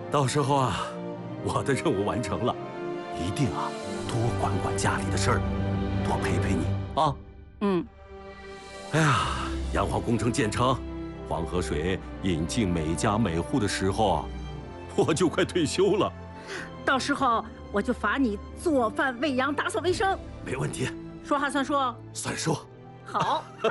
到时候啊，我的任务完成了，一定啊多管管家里的事儿，多陪陪你啊。 嗯。 哎呀，洋黄工程建成，黄河水引进每家每户的时候啊，我就快退休了。 到时候我就罚你做饭、喂羊、打扫卫生。 没问题， 说话算数。 算数。 好。